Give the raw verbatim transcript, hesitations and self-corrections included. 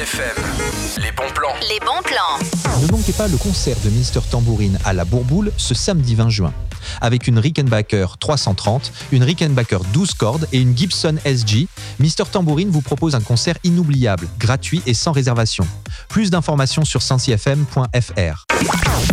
F M, les bons plans. Les bons plans. Ne manquez pas le concert de Mister Tambourine à la Bourboule ce samedi vingt juin. Avec une Rickenbacker trois cent trente, une Rickenbacker douze cordes et une Gibson S G, Mister Tambourine vous propose un concert inoubliable, gratuit et sans réservation. Plus d'informations sur sensi f m point f r.